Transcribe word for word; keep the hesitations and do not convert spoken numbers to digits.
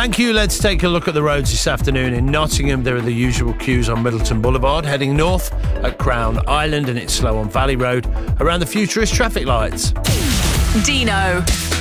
Thank you. Let's take a look at the roads this afternoon. In Nottingham, there are the usual queues on Middleton Boulevard. Heading north at Crown Island, and it's slow on Valley Road around the Futurist traffic lights. Dino.